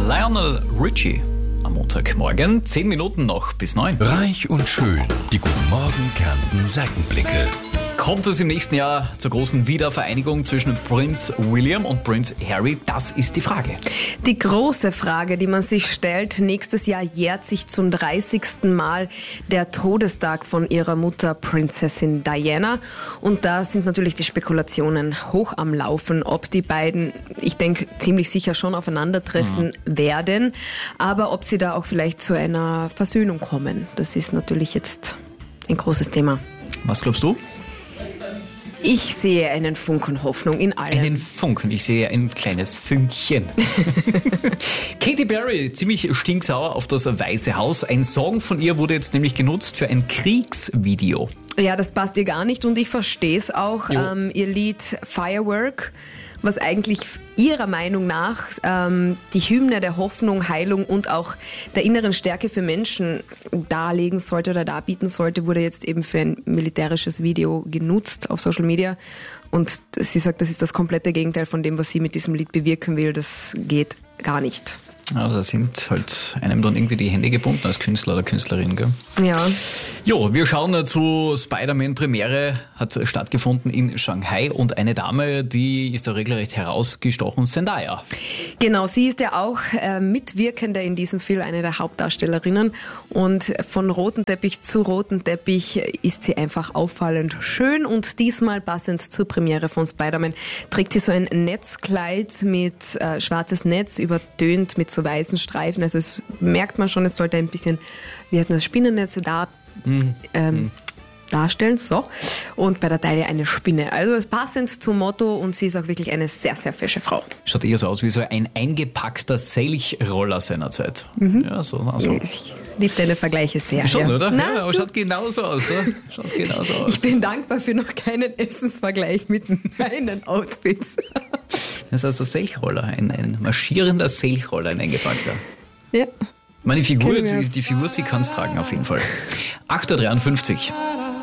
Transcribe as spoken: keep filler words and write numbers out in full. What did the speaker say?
Lionel Richie am Montagmorgen. Zehn Minuten noch bis neun. Reich und schön. Die Guten Morgen Kärnten Seitenblicke. Kommt es im nächsten Jahr zur großen Wiedervereinigung zwischen Prinz William und Prinz Harry? Das ist die Frage. Die große Frage, die man sich stellt, nächstes Jahr jährt sich zum dreißigsten Mal der Todestag von ihrer Mutter Prinzessin Diana. Und da sind natürlich die Spekulationen hoch am Laufen, ob die beiden, ich denke, ziemlich sicher schon aufeinandertreffen mhm. werden. Aber ob sie da auch vielleicht zu einer Versöhnung kommen, das ist natürlich jetzt ein großes Thema. Was glaubst du? Ich sehe einen Funken Hoffnung in allem. Einen Funken, ich sehe ein kleines Fünkchen. Katy Perry, ziemlich stinksauer auf das Weiße Haus. Ein Song von ihr wurde jetzt nämlich genutzt für ein Kriegsvideo. Ja, das passt ihr gar nicht und ich verstehe es auch. Ähm, ihr Lied Firework, was eigentlich ihrer Meinung nach ähm, die Hymne der Hoffnung, Heilung und auch der inneren Stärke für Menschen darlegen sollte oder darbieten sollte, wurde jetzt eben für ein militärisches Video genutzt auf Social Media. Und sie sagt, das ist das komplette Gegenteil von dem, was sie mit diesem Lied bewirken will. Das geht gar nicht. Also da sind halt einem dann irgendwie die Hände gebunden als Künstler oder Künstlerin, gell? Ja. Jo, wir schauen zu Spider-Man-Premiere, hat stattgefunden in Shanghai und eine Dame, die ist da regelrecht herausgestochen, Zendaya. Genau, sie ist ja auch äh, Mitwirkende in diesem Film, eine der Hauptdarstellerinnen und von roten Teppich zu roten Teppich ist sie einfach auffallend schön und diesmal passend zur Premiere von Spider-Man trägt sie so ein Netzkleid mit äh, schwarzes Netz, übertönt mit so weißen Streifen, also es merkt man schon, es sollte ein bisschen, wie heißt das, Spinnennetze da mhm. ähm, darstellen, so, und bei der Taille eine Spinne, also es passend zum Motto und sie ist auch wirklich eine sehr, sehr fesche Frau. Schaut eher so aus wie so ein eingepackter Selchroller seinerzeit. Mhm. Ja, so, also. Ich liebe deine Vergleiche sehr. Schon, ja. oder? Na, ja, aber schaut genauso aus, oder? Schaut genauso aus. Ich bin dankbar für noch keinen Essensvergleich mit meinen Outfits. Das ist also Selchroller, ein, ein marschierender Selchroller, ein eingepackter. Ja. Meine Figur, die die Figur, sie kann es tragen auf jeden Fall. acht Uhr dreiundfünfzig.